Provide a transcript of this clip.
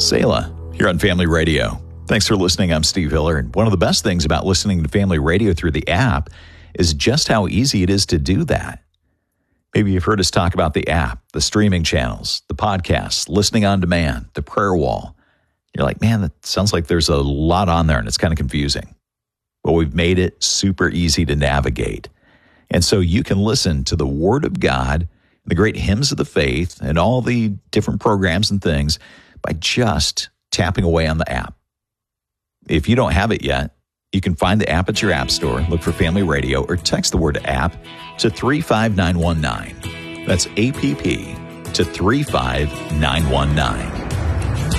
Selah, here on Family Radio. Thanks for listening. I'm Steve Hiller. And one of the best things about listening to Family Radio through the app is just how easy it is to do that. Maybe you've heard us talk about the app, the streaming channels, the podcasts, listening on demand, the prayer wall. You're like, man, that sounds like there's a lot on there and it's kind of confusing. Well, we've made it super easy to navigate. And so you can listen to the Word of God, the great hymns of the faith, and all the different programs and things by just tapping away on the app. If you don't have it yet, you can find the app at your app store, look for Family Radio, or text the word app to 35919. That's APP to 35919.